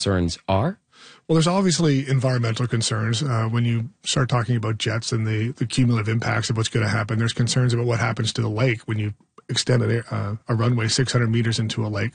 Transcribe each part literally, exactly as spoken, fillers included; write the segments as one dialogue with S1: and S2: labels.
S1: concerns are?
S2: Well, there's obviously environmental concerns. Uh, when you start talking about jets and the, the cumulative impacts of what's going to happen, there's concerns about what happens to the lake when you extend a, uh, a runway six hundred meters into a lake.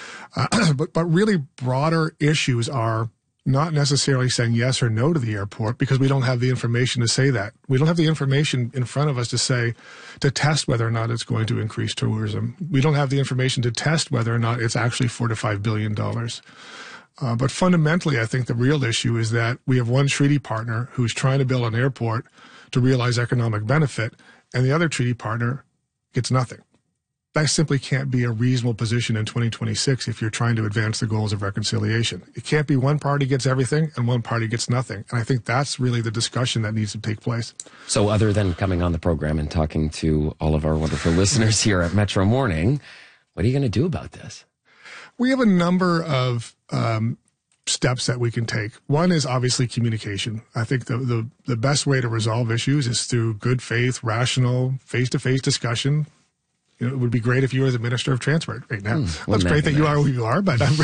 S2: Uh, but, but really broader issues are not necessarily saying yes or no to the airport, because we don't have the information to say that. We don't have the information in front of us to say, to test whether or not it's going to increase tourism. We don't have the information to test whether or not it's actually four to five billion dollars. Uh, but fundamentally, I think the real issue is that we have one treaty partner who's trying to build an airport to realize economic benefit, and the other treaty partner gets nothing. That simply can't be a reasonable position in twenty twenty-six if you're trying to advance the goals of reconciliation. It can't be one party gets everything and one party gets nothing. And I think that's really the discussion that needs to take place.
S1: So other than coming on the program and talking to all of our wonderful listeners here at Metro Morning, what are you going to do about this?
S2: We have a number of um, steps that we can take. One is obviously communication. I think the, the, the best way to resolve issues is through good faith, rational, face-to-face discussion. You know, it would be great if you were the Minister of Transport right now. Mm, well, it's great that, that you are who you are, but I'm,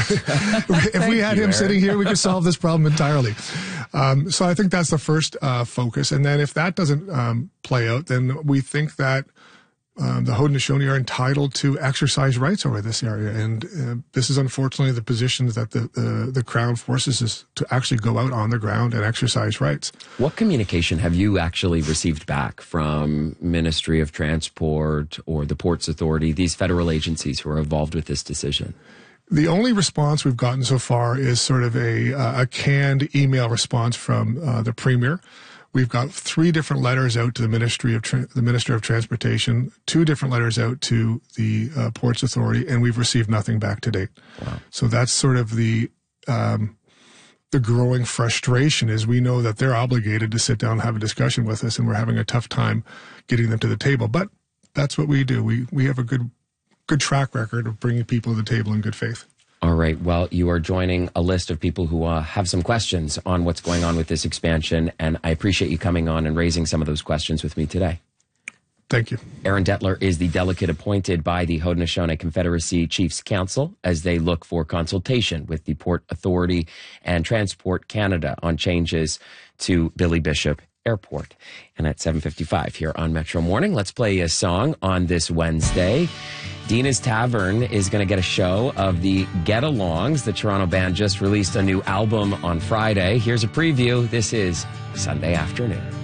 S2: if we had him Eric. sitting here, we could solve this problem entirely. Um, so I think that's the first uh, focus. And then if that doesn't um, play out, then we think that Um, the Haudenosaunee are entitled to exercise rights over this area. And uh, this is unfortunately the positions that the, the, the Crown forces us to actually go out on the ground and exercise rights.
S1: What communication have you actually received back from Ministry of Transport or the Ports Authority, these federal agencies who are involved with this decision?
S2: The only response we've gotten so far is sort of a, uh, a canned email response from uh, the Premier. We've got three different letters out to the Ministry of Tra- the Minister of Transportation, two different letters out to the uh, Ports Authority, and we've received nothing back to date.
S1: Wow.
S2: So that's sort of the um, the growing frustration is we know that they're obligated to sit down and have a discussion with us, and we're having a tough time getting them to the table. But that's what we do. We we have a good good track record of bringing people to the table in good faith.
S1: All right. Well, you are joining a list of people who uh, have some questions on what's going on with this expansion, and I appreciate you coming on and raising some of those questions with me today.
S2: Thank you.
S1: Aaron Detler is the delegate appointed by the Haudenosaunee Confederacy Chiefs Council as they look for consultation with the Port Authority and Transport Canada on changes to Billy Bishop Airport. And at seven fifty-five here on Metro Morning, let's play a song on this Wednesday. Dina's Tavern is going to get a show of the Get-Alongs. The Toronto band just released a new album on Friday. Here's a preview. This is Sunday Afternoon.